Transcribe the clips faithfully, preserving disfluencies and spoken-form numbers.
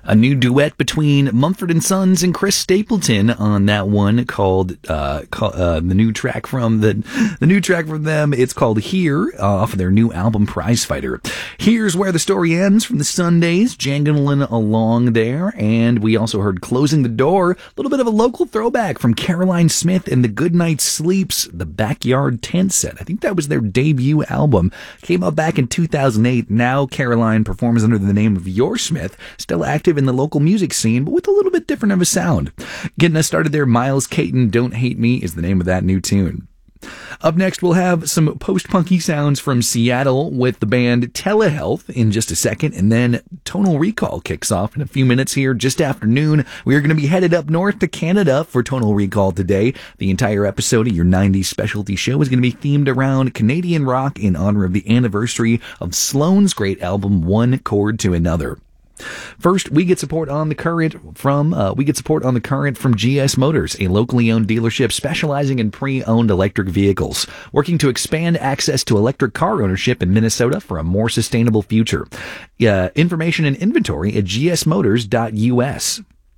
A new duet between Mumford and Sons and Chris Stapleton on that one called, uh, call, uh, the new track from the, the new track from them. It's called Here, uh, off of their new album Prizefighter. Here's where the story ends from the Sundays, jangling along there. And we also heard Closing the Door, a little bit of a local throwback from Caroline Smith and the Goodnight Sleeps, the Backyard Tent Set. I think that was their debut album. Came out back in two thousand eight. Now Caroline performs under the name of Your Smith, still active in the local music scene, but with a little bit different of a sound. Getting us started there, Miles Caton, Don't Hate Me is the name of that new tune. Up next, we'll have some post-punky sounds from Seattle with the band Telehealth in just a second, and then Tonal Recall kicks off in a few minutes here, just after noon. We are going to be headed up north to Canada for Tonal Recall today. The entire episode of your nineties specialty show is going to be themed around Canadian rock in honor of the anniversary of Sloan's great album, One Chord to Another. First, we get support on the current from uh, we get support on the current from G S Motors, a locally owned dealership specializing in pre-owned electric vehicles, working to expand access to electric car ownership in Minnesota for a more sustainable future. Uh, information and inventory at g s motors dot u s.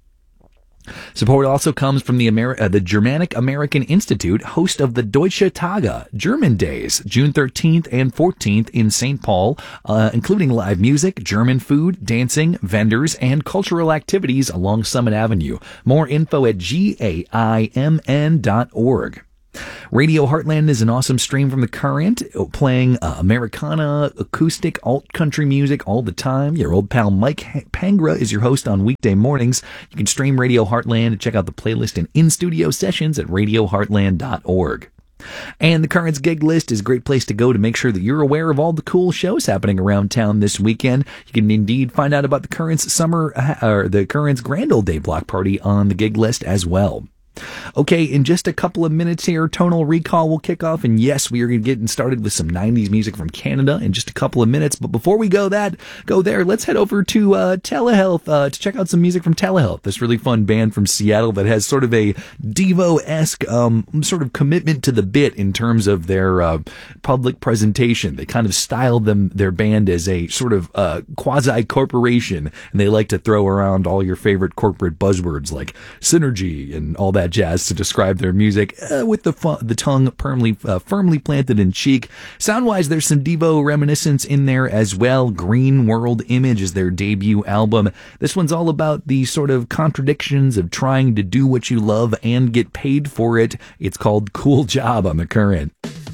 Support also comes from the Amer- uh, the Germanic American Institute, host of the Deutsche Tage, German Days, June thirteenth and fourteenth in Saint Paul, uh, including live music, German food, dancing, vendors, and cultural activities along Summit Avenue. More info at G A I M N dot org. Radio Heartland is an awesome stream from the current, playing uh, Americana, acoustic, alt-country music all the time. Your old pal Mike Pangra is your host on weekday mornings. You can stream Radio Heartland and check out the playlist and in-studio sessions at radio heartland dot org. And the Current's gig list is a great place to go to make sure that you're aware of all the cool shows happening around town this weekend. You can indeed find out about the Current's summer, uh, or the Current's Grand Old Day block party on the gig list as well. Okay, in just a couple of minutes here, Tonal Recall will kick off, and yes, we are getting started with some nineties music from Canada in just a couple of minutes, but before we go that, go there, let's head over to uh, Telehealth uh, to check out some music from Telehealth, this really fun band from Seattle that has sort of a Devo-esque um, sort of commitment to the bit in terms of their uh, public presentation. They kind of styled them, their band as a sort of uh, quasi-corporation, and they like to throw around all your favorite corporate buzzwords like synergy and all that jazz to describe their music uh, with the fu- the tongue firmly uh, firmly planted in cheek. Sound-wise, there's some Devo reminiscence in there as well. Green World Image is their debut album. This one's all about the sort of contradictions of trying to do what you love and get paid for it. It's called Cool Job on the Current.